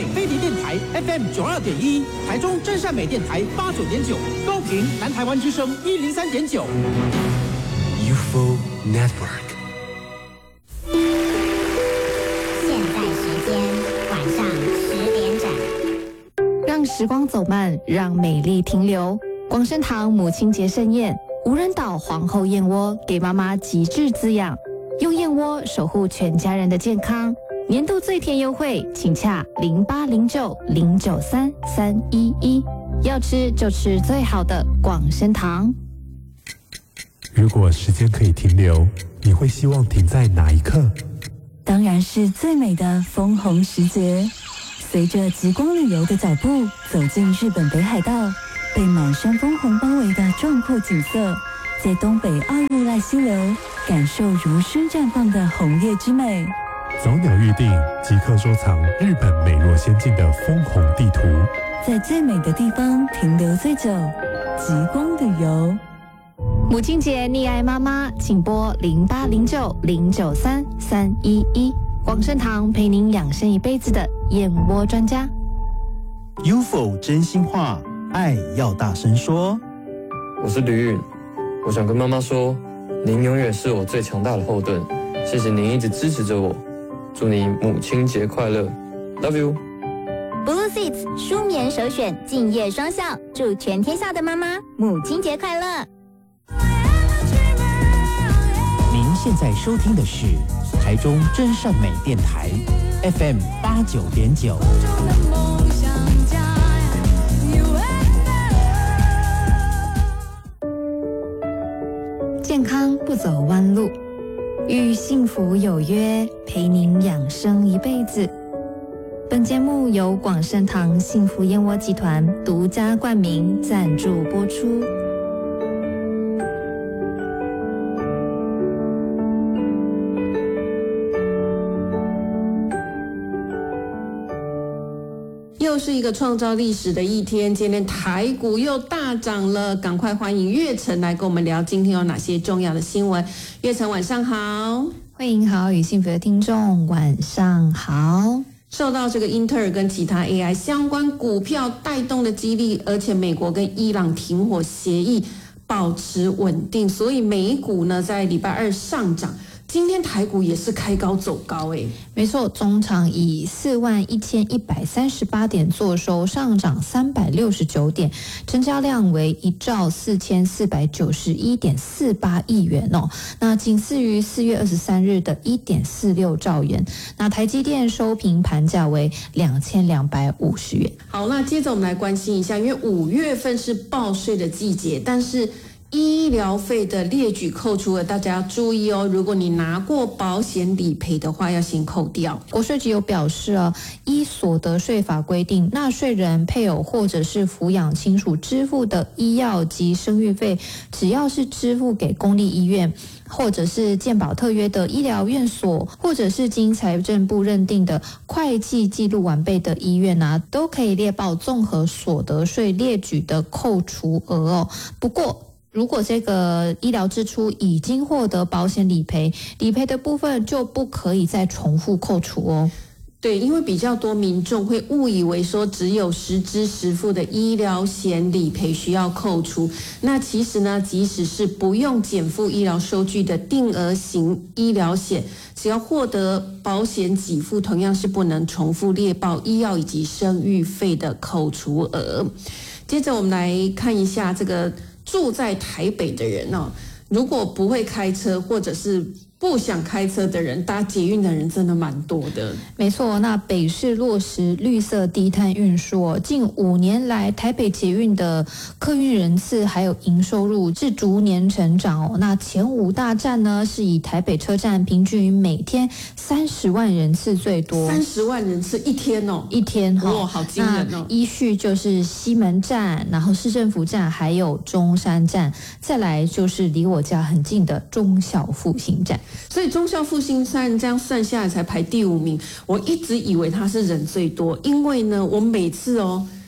北飞碟电台 FM 92.1，台中真善美电台89.9，高屏南台湾之声103.9。 UFO Network。 现在时间晚上10点整。 让时光走慢，让美丽停留。广生堂母亲节盛宴，无人岛皇后燕窝给妈妈极致滋养，用燕窝守护全家人的健康。年度最甜优惠，请洽0809093311，要吃就吃最好的广生堂。 如果时间可以停留，你会希望停在哪一刻？ 当然是最美的枫红时节。随着极光旅游的脚步，走进日本北海道，被满山枫红包围的壮阔景色，在东北奥入濑溪流，感受如诗绽放的红叶之美。 早鸟预订，即刻收藏日本美若仙境的枫红地图， 在最美的地方停留最久，极光旅游。 母亲节溺爱妈妈，请拨0809093311。广生堂陪您养生一辈子的燕窝专家。 UFO 真心话，爱要大声说。 我是吕允，我想跟妈妈说，您永远是我最强大的后盾，谢谢您一直支持着我，祝你母亲节快乐 ，Love you。 Blue Seats 舒眠首选，敬业双效，祝全天下的妈妈母亲节快乐。 您现在收听的是台中真善美电台 FM 89.9。 健康不走弯路，与幸福有约，陪您养生一辈子。本节目由广生堂幸福燕窝集团独家冠名赞助播出。 又是一个创造历史的一天，今天台股又大涨了，赶快欢迎岳晨来跟我们聊今天有哪些重要的新闻。岳晨晚上好。 欢迎好与幸福的听众晚上好。 受到这个英特尔跟其他 AI 相关股票带动的激励，而且美国跟伊朗停火协议保持稳定，所以美股呢在礼拜二上涨。今天台股也是开高走高没错，中场以41138点作收，上涨369点，成交量为1兆4491.48亿元哦，那仅次于4月23日的1.46兆元。那台积电收平盘价为2250元。 好，那接着我们来关心一下，因为5月份是报税的季节，但是医疗费的列举扣除额，大家要注意哦。如果你拿过保险理赔的话，要先扣掉。 国税局有表示依所得税法规定，纳税人、配偶或者是抚养亲属支付的医药及生育费，只要是支付给公立医院，或者是健保特约的医疗院所，或者是经财政部认定的会计记录完备的医院都可以列报综合所得税列举的扣除额哦。不过如果这个医疗支出已经获得保险理赔，理赔的部分就不可以再重复扣除哦。 对，因为比较多民众会误以为说只有实支实付的医疗险理赔需要扣除，那其实呢，即使是不用减负医疗收据的定额型医疗险，只要获得保险给付，同样是不能重复列报医药以及生育费的扣除额。接着我们来看一下这个住在台北的人如果不会开车或者是不想开车的人，搭捷运的人真的蛮多的。 没错，那北市落实绿色低碳运输近5年来台北捷运的客运人次还有营收入是逐年成长那前5大站呢，是以台北车站平均每天30万人次最多。 30万人次一天一天哇，好惊人那依序就是西门站，然后市政府站，还有中山站，再来就是离我家很近的忠孝复兴站。 所以忠孝复兴站这样算下来才排第5名，我一直以为它是人最多，因为呢，我每次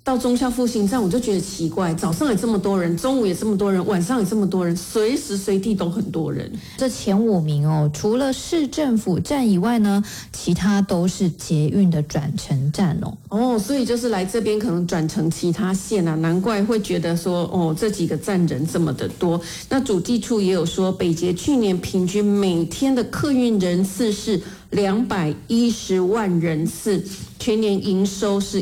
到忠孝复兴站，我就觉得奇怪，早上也这么多人，中午也这么多人，晚上也这么多人，随时随地都很多人。 这前5名哦，除了市政府站以外呢，其他都是捷运的转乘站哦。 所以就是来这边可能转乘其他线啊，难怪会觉得说这几个站人这么的多。那主计处也有说，北捷去年平均每天的客运人次是210万人次，全年营收是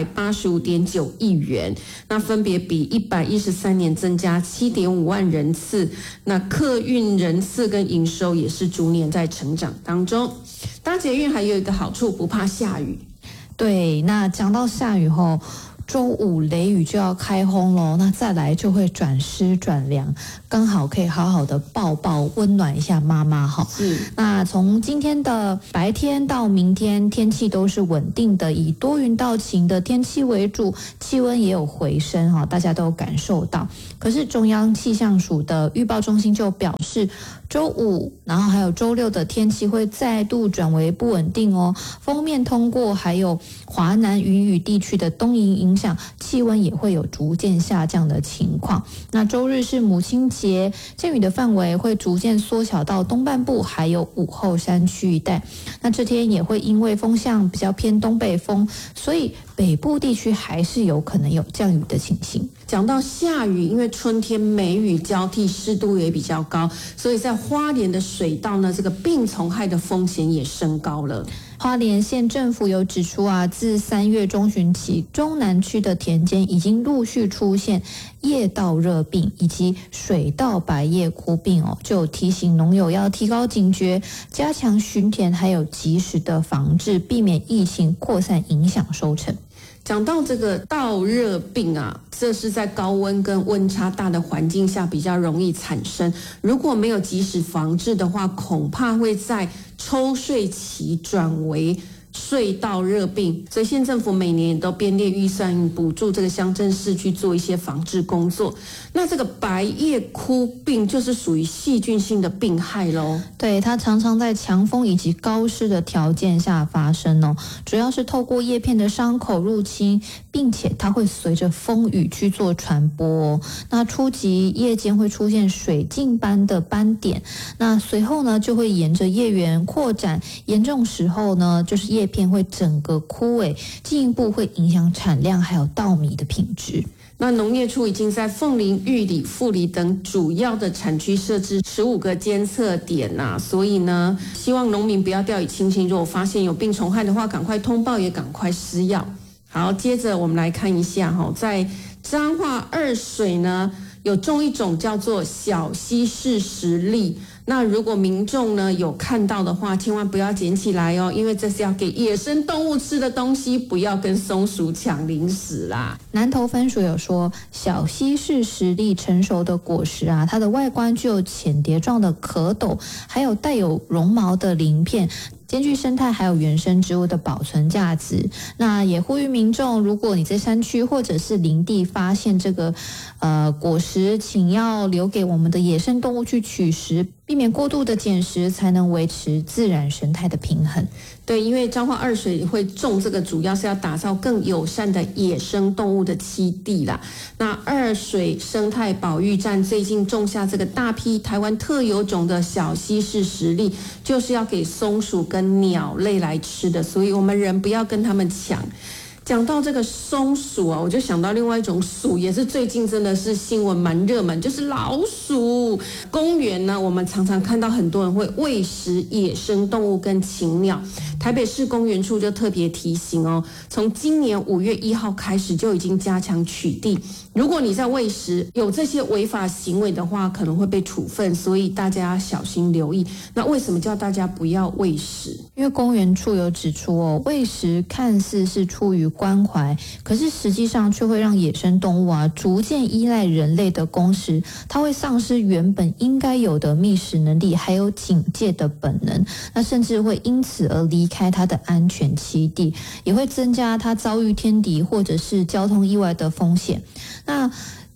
185.9亿元，那分别比113年增加7.5万人次，那客运人次跟营收也是逐年在成长当中。搭捷运还有一个好处，不怕下雨。 对，那讲到下雨后，周5雷雨就要开轰咯，那再来就会转湿转凉，刚好可以好好的抱抱温暖一下妈妈哈。那从今天的白天到明天，天气都是稳定的，以多云到晴的天气为主，气温也有回升哈，大家都感受到。可是中央气象署的预报中心就表示，周5然后还有周6的天气会再度转为不稳定哦，锋面通过还有华南云雨地区的东移影响，气温也会有逐渐下降的情况。那周日是母亲节，阵雨的范围会逐渐缩小到东半部还有午后山区一带。那这天也会因为风向比较偏东北风，所以北部地区还是有可能有降雨的情形。 讲到下雨，因为春天梅雨交替，湿度也比较高，所以在花莲的水稻呢，这个病虫害的风险也升高了。 花莲县政府有指出啊，自3月中旬起，中南区的田间已经陆续出现叶稻热病以及水稻白叶枯病哦，就提醒农友要提高警觉，加强巡田，还有及时的防治，避免疫情扩散影响收成。 讲到这个稻热病啊，这是在高温跟温差大的环境下比较容易产生，如果没有及时防治的话，恐怕会在抽穗期转为隧道热病，所以县政府每年也都编列预算补助这个乡镇市去做一些防治工作。那这个白叶枯病就是属于细菌性的病害咯。 对，它常常在强风以及高湿的条件下发生哦，主要是透过叶片的伤口入侵，并且它会随着风雨去做传播哦。那初期叶间会出现水浸般的斑点，那随后呢就会沿着叶缘扩展，严重时候呢就是叶片会整个枯萎，进一步会影响产量还有稻米的品质。 那农业处已经在凤林、玉里、富里等主要的产区设置15个监测点呐，所以呢，希望农民不要掉以轻心，如果发现有病虫害的话，赶快通报，也赶快施药。好，接着我们来看一下在彰化二水呢，有种一种叫做小西式石栗。那如果民众呢有看到的话，千万不要捡起来哦，因为这是要给野生动物吃的东西，不要跟松鼠抢零食啦。 南投分署有说，小西式石栗成熟的果实啊，它的外观具有浅碟状的壳斗，还有带有绒毛的鳞片，兼具生态还有原生植物的保存价值。那也呼吁民众，如果你在山区或者是林地发现这个果实，请要留给我们的野生动物去取食，避免过度的捡食，才能维持自然生态的平衡。 对，因为彰化二水会种这个，主要是要打造更友善的野生动物的栖地啦。那二水生态保育站最近种下这个大批台湾特有种的小西式石栗，就是要给松鼠跟鸟类来吃的，所以我们人不要跟他们抢。讲到这个松鼠啊，我就想到另外一种鼠，也是最近真的是新闻蛮热门，就是老鼠。公园呢，我们常常看到很多人会喂食野生动物跟禽鸟。台北市公园处就特别提醒哦，从今年5月1号开始就已经加强取缔，如果你在喂食有这些违法行为的话，可能会被处分，所以大家小心留意。那为什么叫大家不要喂食？ 因为公园处有指出哦，喂食看似是出于关怀，可是实际上却会让野生动物啊逐渐依赖人类的供食，它会丧失原本应该有的觅食能力，还有警戒的本能，那甚至会因此而离开它的安全栖地，也会增加它遭遇天敌或者是交通意外的风险。那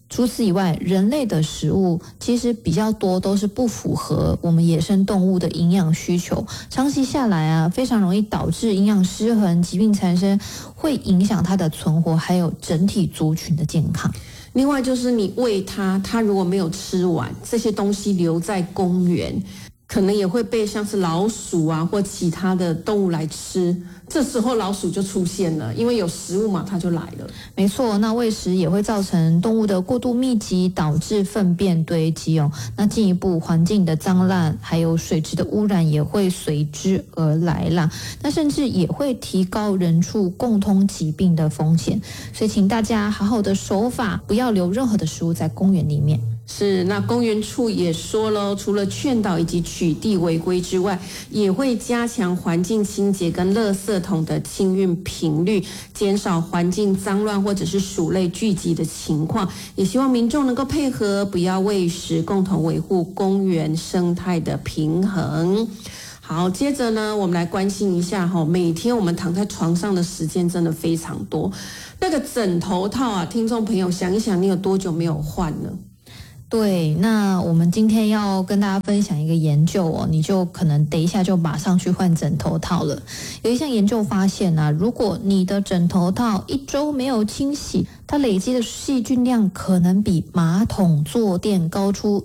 除此以外，人类的食物其实比较多都是不符合我们野生动物的营养需求，长期下来啊，非常容易导致营养失衡、疾病产生，会影响它的存活，还有整体族群的健康。 另外就是你喂它，它如果没有吃完，这些东西留在公园，可能也会被像是老鼠啊或其他的动物来吃。这时候老鼠就出现了，因为有食物嘛，它就来了。 没错，那喂食也会造成动物的过度密集，导致粪便堆积哦。那进一步环境的脏烂，还有水质的污染也会随之而来啦。那甚至也会提高人畜共通疾病的风险。所以请大家好好的守法，不要留任何的食物在公园里面。 是，那公园处也说了，除了劝导以及取缔违规之外，也会加强环境清洁跟垃圾桶的清运频率，减少环境脏乱或者是鼠类聚集的情况。也希望民众能够配合，不要喂食，共同维护公园生态的平衡。好，接着呢，我们来关心一下每天我们躺在床上的时间真的非常多。那个枕头套啊，听众朋友想一想，你有多久没有换呢？ 对，那我们今天要跟大家分享一个研究哦，你就可能等一下就马上去换枕头套了。有一项研究发现啊，如果你的枕头套1周没有清洗，它累积的细菌量可能比马桶坐垫高出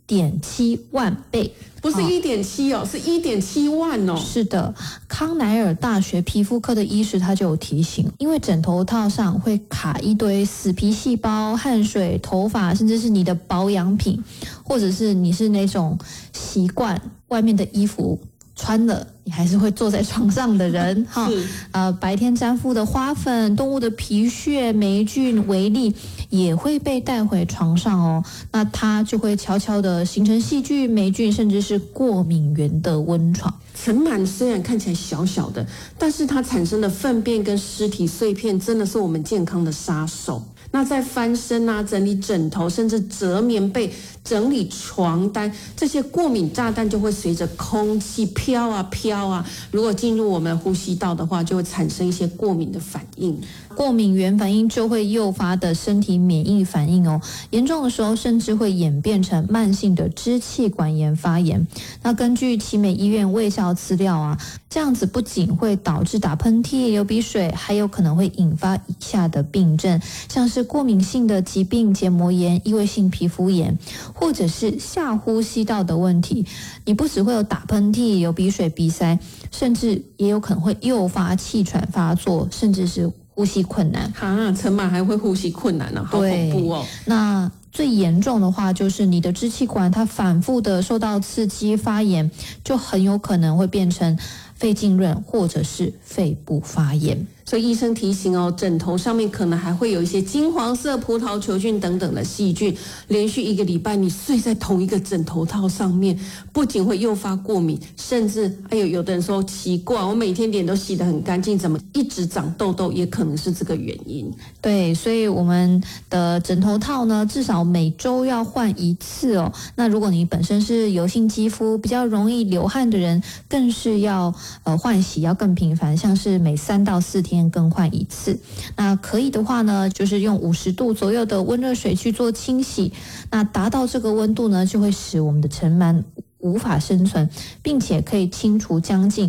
1.7万倍。 不是1.7哦，是1.7万哦。 是的，康奈尔大学皮肤科的医师他就有提醒，因为枕头套上会卡一堆死皮细胞、汗水、头发，甚至是你的保养品，或者是你是那种习惯外面的衣服穿了你还是会坐在床上的人哈，白天沾附的花粉、动物的皮屑、霉菌、微粒也会被带回床上哦，那它就会悄悄的形成细菌、霉菌，甚至是过敏源的温床。 尘螨虽然看起来小小的，但是它产生的粪便跟尸体碎片真的是我们健康的杀手。那在翻身啊、整理枕头，甚至折棉被、整理床单，这些过敏炸弹就会随着空气飘啊飘啊，如果进入我们呼吸道的话，就会产生一些过敏的反应。 过敏原反应就会诱发的身体免疫反应哦，严重的时候甚至会演变成慢性的支气管炎发炎。那根据奇美医院卫校资料啊，这样子不仅会导致打喷嚏、流鼻水，还有可能会引发以下的病症，像是过敏性的疾病、结膜炎、异位性皮肤炎，或者是下呼吸道的问题。你不只会有打喷嚏、流鼻水、鼻塞，甚至也有可能会诱发气喘发作，甚至是呼吸困难。 尘螨还会呼吸困难呢，好恐怖哦。 那最严重的话就是你的支气管它反复的受到刺激发炎，就很有可能会变成肺浸润或者是肺部发炎。 所以医生提醒哦，枕头上面可能还会有一些金黄色葡萄球菌等等的细菌，连续1个礼拜你睡在同一个枕头套上面，不仅会诱发过敏，甚至有的人说奇怪，我每天脸都洗得很干净，怎么一直长痘痘，也可能是这个原因。 对，所以我们的枕头套呢，至少每周要换1次哦。那如果你本身是油性肌肤，比较容易流汗的人，更是要换洗要更频繁，像是每3到4天更换1次。那可以的话呢，就是用50度左右的温热水去做清洗。那达到这个温度呢，就会使我们的尘螨无法生存，并且可以清除将近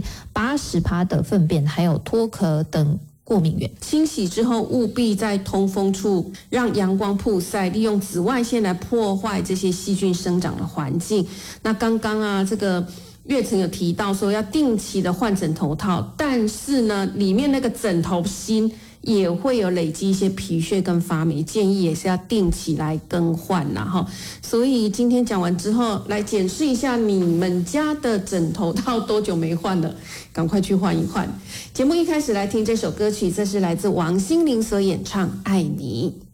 80%的粪便，还有脱壳等过敏源。 清洗之后，务必在通风处让阳光曝晒，利用紫外线来破坏这些细菌生长的环境。那刚刚这个月成有提到说要定期的换枕头套，但是呢，里面那个枕头芯也会有累积一些皮屑跟发霉，建议也是要定期来更换啦哈。所以今天讲完之后，来检视一下你们家的枕头套多久没换了，赶快去换一换。节目一开始来听这首歌曲，这是来自王心凌所演唱《爱你》。